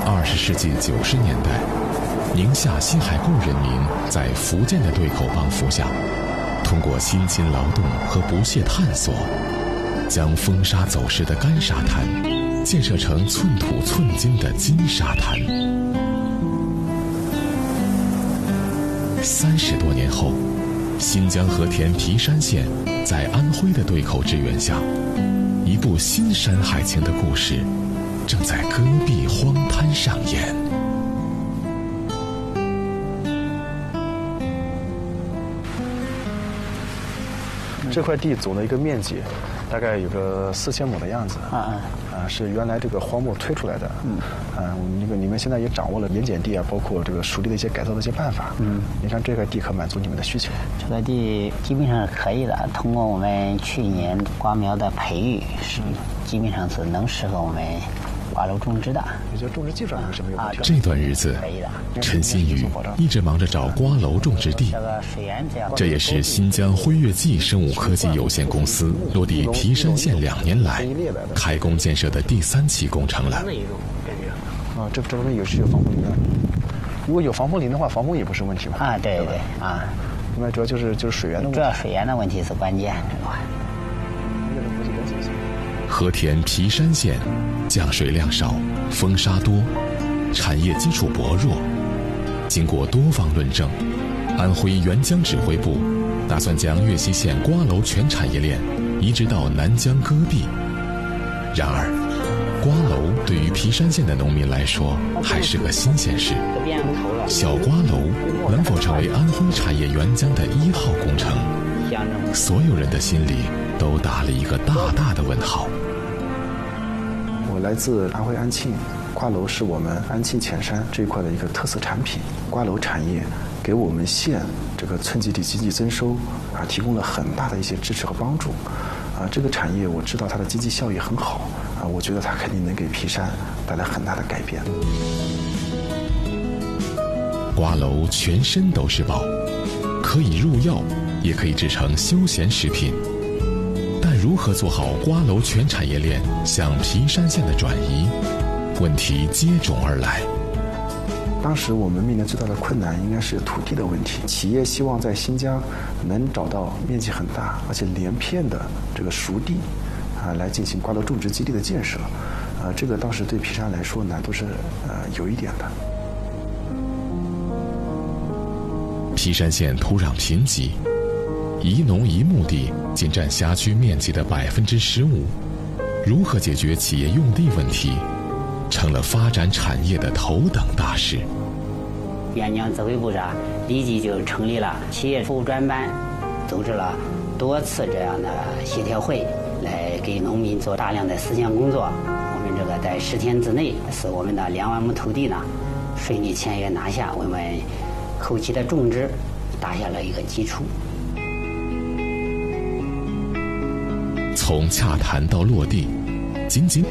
20世纪90年代，宁夏辛海沟人民在福建的对口帮扶下，通过辛勤劳动和不懈探索，将风沙走石的干沙滩建设成寸土寸金的金沙滩。30多年后，新疆和田皮山县在安徽的对口支援下，一部新山海情的故事正在戈壁荒滩上演。 这块地总的一个面积大概有个4000亩的样子。是原来这个荒漠推出来的。你们现在也掌握了盐碱地啊，包括这个熟地的一些改造的一些办法。你看这块地可满足你们的需求。 这块地基本上是可以的，通过我们去年瓜苗的培育，是基本上是能适合我们瓜楼种植的。 也就种植技术上是没有问题的。 这段日子，陈新宇一直忙着找瓜楼种植地。这也是新疆辉跃剂生物科技有限公司落地皮山县2年来开工建设的第3期工程了。 这边是有防风林的。如果有防风林的话，防风也不是问题吧？ 对。 那么主要就是水源的问题。 主要水源的问题是关键，这块。 和田皮山县降水量少，风沙多，产业基础薄弱。经过多方论证，安徽援疆指挥部打算将岳西县瓜楼全产业链移植到南疆戈壁。然而，瓜楼对于皮山县的农民来说还是个新鲜事。小瓜楼能否成为安徽产业援疆的1号工程？所有人的心里都打了一个大大的问号。 我来自安徽安庆，瓜楼是我们安庆浅山这一块的一个特色产品。瓜楼产业给我们县这个寸基地经济增收提供了很大的一些支持和帮助。这个产业我知道它的经济效益很好我觉得它肯定能给皮山带来很大的改变。 瓜楼全身都是宝，可以入药，也可以制成休闲食品。但如何做好瓜楼全产业链向皮山县的转移，问题接踵而来。 当时我们面临最大的困难应该是土地的问题。企业希望在新疆能找到面积很大而且连片的这个熟地来进行瓜楼种植基地的建设。这个当时对皮山来说难度是有一点的。 皮山县土壤贫瘠，一农一牧地仅占辖区面积的15%，如何解决企业用地问题，成了发展产业的头等大事。 援疆指挥部上立即就成立了企业服务专班，组织了多次这样的协调会，来给农民做大量的思想工作。我们这个在10天之内，使我们的2万亩土地呢顺利签约拿下，为我们后期的种植打下了一个基础。 从洽谈到落地，仅仅